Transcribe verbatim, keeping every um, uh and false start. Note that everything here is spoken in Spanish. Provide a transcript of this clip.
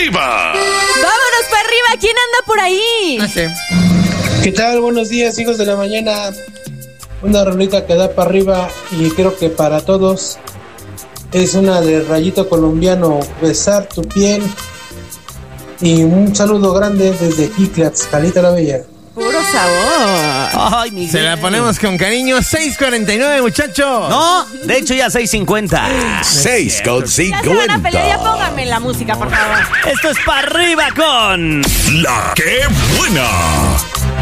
arriba! ¡Vámonos para arriba! ¿Quién anda por ahí? No sé. ¿Qué tal? Buenos días, hijos de la mañana. Una rolita que da para arriba y creo que para todos es una de Rayito Colombiano, Besar tu piel. Y un saludo grande desde Jiclats, Calita la Bella. Puro sabor. Ay, Miguel. Se la ponemos con cariño. seis cuarenta y nueve, muchachos. No, de hecho ya seis cincuenta. seis con Ya se van a pelear, ya cincuenta. pónganme la música, por favor. Esto es para arriba con La que buena.